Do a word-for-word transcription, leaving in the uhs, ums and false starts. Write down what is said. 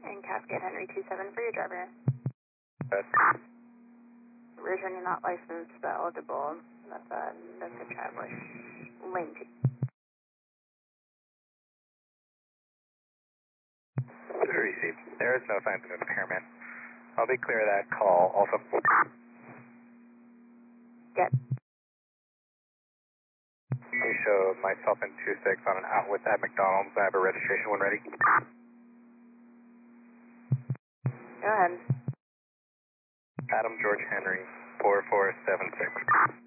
And Cascade Henry two seven for your driver. Yes. Returning not licensed but eligible. That's a, that's a traveler. Lane two. Received. There is no signs of impairment. I'll be clear of that call. Also, Get. you show myself and two six on an outwith at McDonald's. I have a registration when ready. Go ahead. Adam George Henry, four four seven six.